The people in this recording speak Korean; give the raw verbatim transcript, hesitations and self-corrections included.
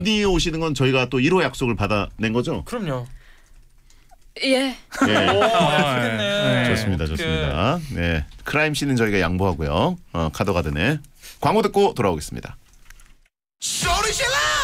니 오시는 건 저희가 또 일 호 약속을 받아낸 거죠? 그럼요. 예. 네. 오, 약속했네. 좋습니다, 좋습니다. 네, 크라임 씨는 저희가 양보하고요. 어, 카더가든의 광고 듣고 돌아오겠습니다. 소리 질러!